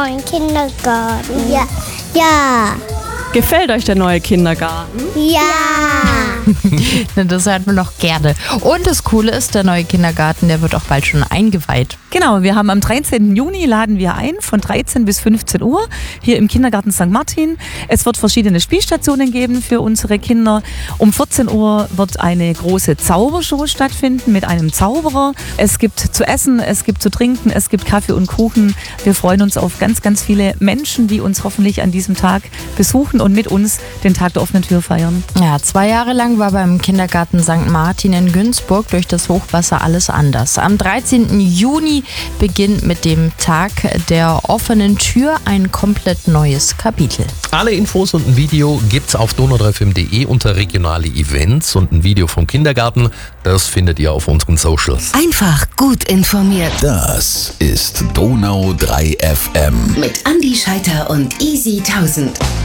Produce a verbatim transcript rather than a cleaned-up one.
neuen Kindergarten. Ja. Ja. Gefällt euch der neue Kindergarten? Ja. Das hört man doch gerne. Und das Coole ist, der neue Kindergarten, der wird auch bald schon eingeweiht. Genau, wir haben am dreizehnten Juni laden wir ein, von dreizehn bis fünfzehn Uhr, hier im Kindergarten Sankt Martin. Es wird verschiedene Spielstationen geben für unsere Kinder. Um vierzehn Uhr wird eine große Zaubershow stattfinden mit einem Zauberer. Es gibt zu essen, es gibt zu trinken, es gibt Kaffee und Kuchen. Wir freuen uns auf ganz, ganz viele Menschen, die uns hoffentlich an diesem Tag besuchen und mit uns den Tag der offenen Tür feiern. Ja, zwei Jahre lang war beim Kindergarten Sankt Martin in Günzburg durch das Hochwasser alles anders. Am dreizehnten Juni beginnt mit dem Tag der offenen Tür ein komplett neues Kapitel. Alle Infos und ein Video gibt's auf donau drei fm punkt de unter regionale Events und ein Video vom Kindergarten. Das findet ihr auf unseren Socials. Einfach gut informiert. Das ist Donau drei F M. Mit Andi Scheiter und Easy tausend.